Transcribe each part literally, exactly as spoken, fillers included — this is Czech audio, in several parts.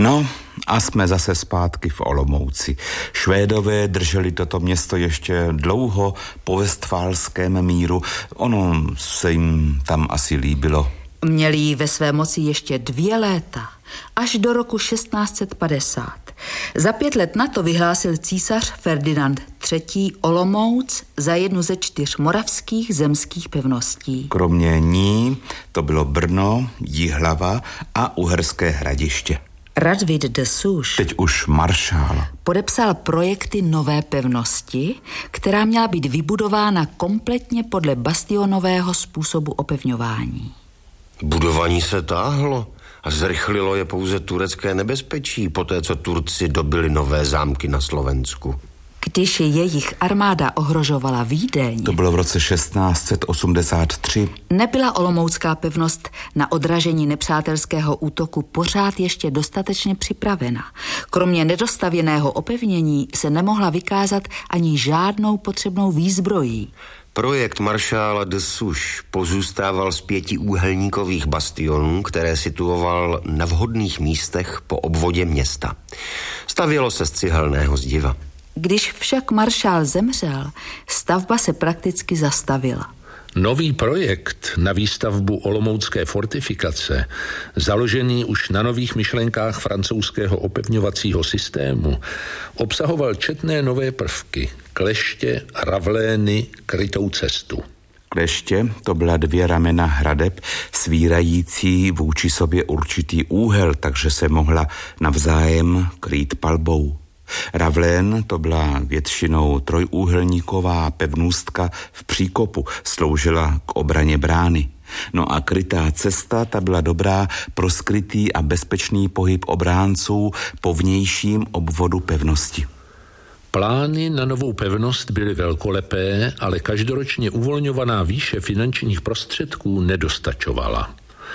No a jsme zase zpátky v Olomouci. Švédové drželi toto město ještě dlouho po Vestfálském míru. Ono se jim tam asi líbilo. Měli ji ve své moci ještě dvě léta, až do roku šestnáct set padesát. Za pět let na to vyhlásil císař Ferdinand třetí. Olomouc za jednu ze čtyř moravských zemských pevností. Kromě ní to bylo Brno, Jihlava a Uherské Hradiště. Radvid de Souche, teď už maršál, podepsal projekty nové pevnosti, která měla být vybudována kompletně podle bastionového způsobu opevňování. Budování se táhlo a zrychlilo je pouze turecké nebezpečí, poté co Turci dobili nové zámky na Slovensku. Když jejich armáda ohrožovala Vídeň, to bylo v roce šestnáct set osmdesát tři, nebyla olomoucká pevnost na odražení nepřátelského útoku pořád ještě dostatečně připravena. Kromě nedostavěného opevnění se nemohla vykázat ani žádnou potřebnou výzbrojí. Projekt maršála de Souche pozůstával z pěti úhelníkových bastionů, které situoval na vhodných místech po obvodě města. Stavělo se z cihelného zdiva. Když však maršál zemřel, stavba se prakticky zastavila. Nový projekt na výstavbu olomoucké fortifikace, založený už na nových myšlenkách francouzského opevňovacího systému, obsahoval četné nové prvky, kleště, ravlény, krytou cestu. Kleště to byla dvě ramena hradeb svírající vůči sobě určitý úhel, takže se mohla navzájem krýt palbou. Ravlén to byla většinou trojúhelníková pevnůstka v příkopu, sloužila k obraně brány. No a krytá cesta ta byla dobrá pro skrytý a bezpečný pohyb obránců po vnějším obvodu pevnosti. Plány na novou pevnost byly velkolepé, ale každoročně uvolňovaná výše finančních prostředků nedostačovala.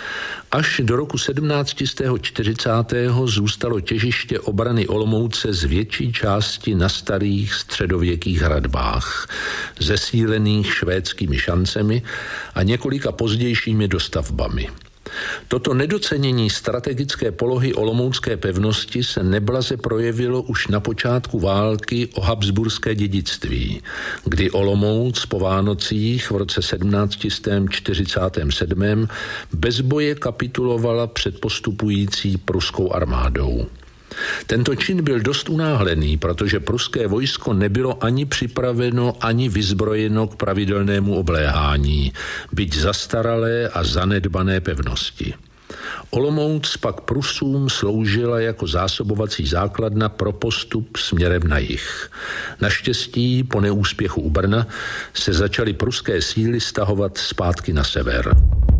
Až do roku sedmnáct set čtyřicátého zůstalo těžiště obrany Olomouce z větší části na starých středověkých hradbách, zesílených švédskými šancemi a několika pozdějšími dostavbami. Toto nedocenění strategické polohy olomoucké pevnosti se neblaze projevilo už na počátku války o habsburské dědictví, kdy Olomouc po Vánocích v roce sedmnáct set čtyřicát sedm bez boje kapitulovala před postupující pruskou armádou. Tento čin byl dost unáhlený, protože pruské vojsko nebylo ani připraveno, ani vyzbrojeno k pravidelnému obléhání, byť zastaralé a zanedbané pevnosti. Olomouc pak Prusům sloužila jako zásobovací základna pro postup směrem na jih. Naštěstí po neúspěchu u Brna se začaly pruské síly stahovat zpátky na sever.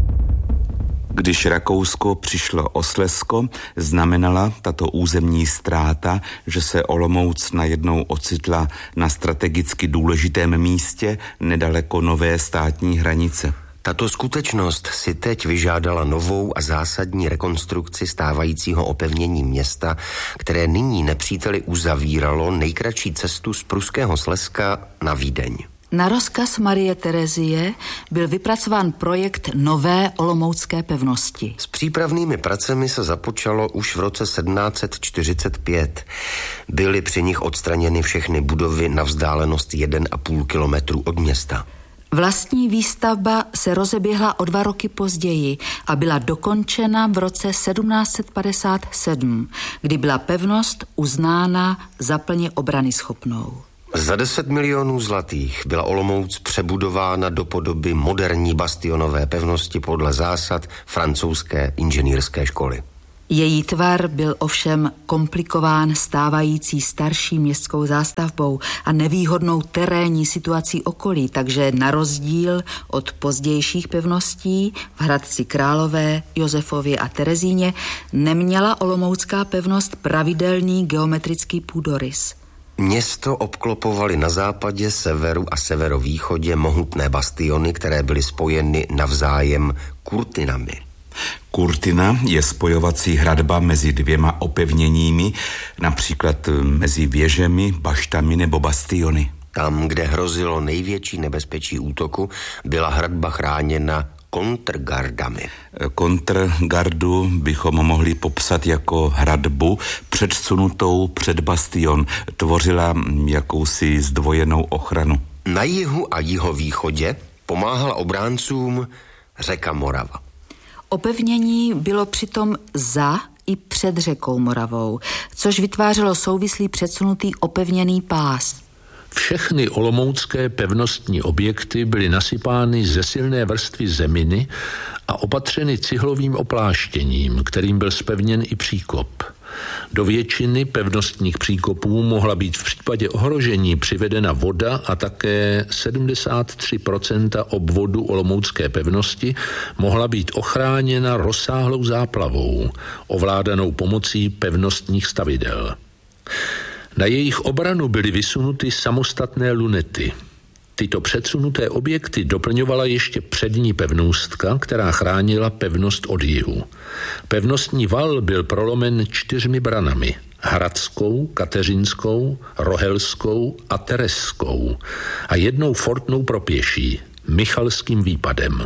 Když Rakousko přišlo o Slezsko, znamenala tato územní ztráta, že se Olomouc najednou ocitla na strategicky důležitém místě nedaleko nové státní hranice. Tato skutečnost si teď vyžádala novou a zásadní rekonstrukci stávajícího opevnění města, které nyní nepříteli uzavíralo nejkratší cestu z pruského Slezska na Vídeň. Na rozkaz Marie Terezie byl vypracován projekt nové olomoucké pevnosti. S přípravnými pracemi se započalo už v roce sedmnáct set čtyřicet pět. Byly při nich odstraněny všechny budovy na vzdálenost jeden a půl kilometru od města. Vlastní výstavba se rozeběhla o dva roky později a byla dokončena v roce sedmnáct set padesát sedm, kdy byla pevnost uznána za plně obranyschopnou. Za deset milionů zlatých byla Olomouc přebudována do podoby moderní bastionové pevnosti podle zásad francouzské inženýrské školy. Její tvar byl ovšem komplikován stávající starší městskou zástavbou a nevýhodnou terénní situací okolí, takže na rozdíl od pozdějších pevností v Hradci Králové, Josefově a Terezíně neměla olomoucká pevnost pravidelný geometrický půdorys. Město obklopovaly na západě, severu a severovýchodě mohutné bastiony, které byly spojeny navzájem kurtinami. Kurtina je spojovací hradba mezi dvěma opevněními, například mezi věžemi, baštami nebo bastiony. Tam, kde hrozilo největší nebezpečí útoku, byla hradba chráněna kontrgardami. Kontrgardu bychom mohli popsat jako hradbu předsunutou před bastion. Tvořila jakousi zdvojenou ochranu. Na jihu a jihovýchodě pomáhala obráncům řeka Morava. Opevnění bylo přitom za i před řekou Moravou, což vytvářelo souvislý předsunutý opevněný pás. Všechny olomoucké pevnostní objekty byly nasypány ze silné vrstvy zeminy a opatřeny cihlovým opláštěním, kterým byl zpevněn i příkop. Do většiny pevnostních příkopů mohla být v případě ohrožení přivedena voda a také sedmdesát tři procent obvodu olomoucké pevnosti mohla být ochráněna rozsáhlou záplavou, ovládanou pomocí pevnostních stavidel. Na jejich obranu byly vysunuty samostatné lunety. Tyto předsunuté objekty doplňovala ještě přední pevnostka, která chránila pevnost od jihu. Pevnostní val byl prolomen čtyřmi branami: Hradskou, Kateřinskou, Rohelskou a Tereskou a jednou fortnou pro pěší, Michalským výpadem.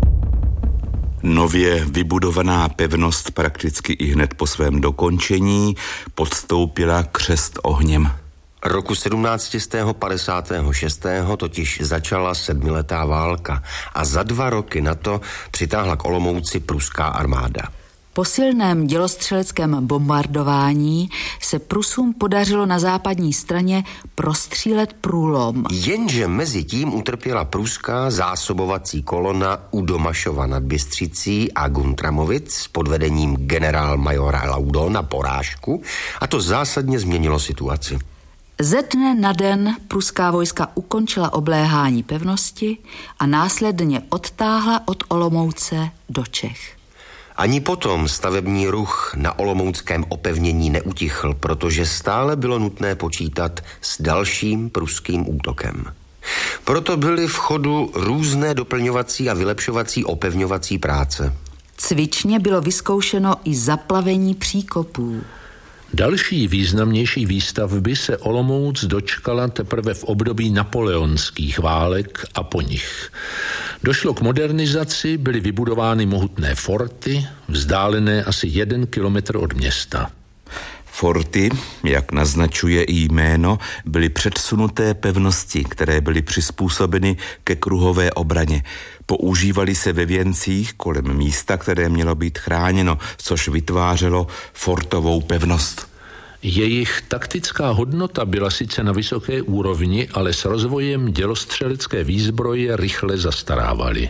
Nově vybudovaná pevnost prakticky i hned po svém dokončení podstoupila křest ohněm. Roku sedmnáct padesát šest totiž začala sedmiletá válka a za dva roky na to přitáhla k Olomouci pruská armáda. Po silném dělostřeleckém bombardování se Prusům podařilo na západní straně prostřílet průlom. Jenže mezi tím utrpěla pruská zásobovací kolona u Domašova nad Bystřicí a Guntramovic pod vedením generálmajora Laudona porážku a to zásadně změnilo situaci. Ze dne na den pruská vojska ukončila obléhání pevnosti a následně odtáhla od Olomouce do Čech. Ani potom stavební ruch na olomouckém opevnění neutichl, protože stále bylo nutné počítat s dalším pruským útokem. Proto byly v chodu různé doplňovací a vylepšovací opevňovací práce. Cvičně bylo vyzkoušeno i zaplavení příkopů. Další významnější výstavby se Olomouc dočkala teprve v období napoleonských válek a po nich. Došlo k modernizaci, byly vybudovány mohutné forty, vzdálené asi jeden kilometr od města. Forty, jak naznačuje i jméno, byly předsunuté pevnosti, které byly přizpůsobeny ke kruhové obraně. Používaly se ve věncích kolem místa, které mělo být chráněno, což vytvářelo fortovou pevnost. Jejich taktická hodnota byla sice na vysoké úrovni, ale s rozvojem dělostřelecké výzbroje rychle zastarávaly.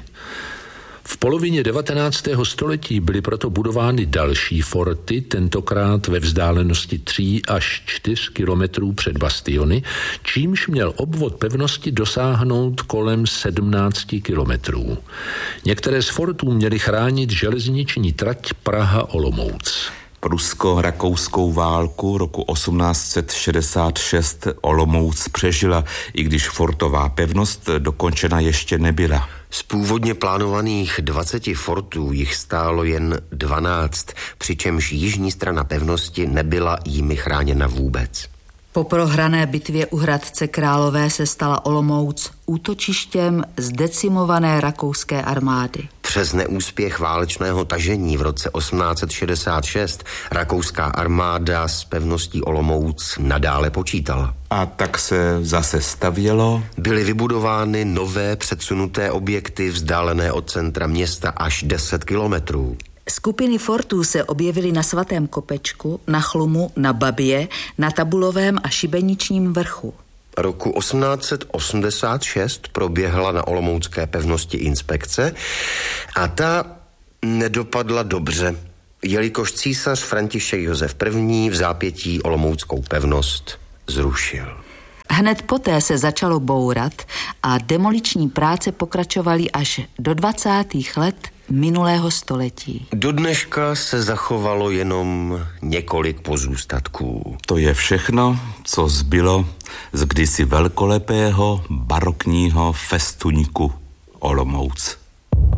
V polovině devatenáctého století byly proto budovány další forty, tentokrát ve vzdálenosti tří až čtyř kilometrů před bastiony, čímž měl obvod pevnosti dosáhnout kolem sedmnácti kilometrů. Některé z fortů měly chránit železniční trať Praha-Olomouc. Prusko-rakouskou válku roku osmnáct set šedesát šest Olomouc přežila, i když fortová pevnost dokončena ještě nebyla. Z původně plánovaných dvaceti fortů jich stálo jen dvanáct, přičemž jižní strana pevnosti nebyla jimi chráněna vůbec. Po prohrané bitvě u Hradce Králové se stala Olomouc útočištěm zdecimované rakouské armády. Přes neúspěch válečného tažení v roce osmnáct set šedesát šest rakouská armáda s pevností Olomouc nadále počítala. A tak se zase stavělo. Byly vybudovány nové předsunuté objekty vzdálené od centra města až deset kilometrů. Skupiny fortů se objevily na Svatém Kopečku, na Chlumu, na Babě, na Tabulovém a Šibeničním vrchu. Roku osmnáct set osmdesát šest proběhla na olomoucké pevnosti inspekce a ta nedopadla dobře, jelikož císař František Josef I. v zápětí olomouckou pevnost zrušil. Hned poté se začalo bourat a demoliční práce pokračovaly až do dvacátých let minulého století. Do dneška se zachovalo jenom několik pozůstatků. To je všechno, co zbylo z kdysi velkolepého barokního festuňku Olomouc.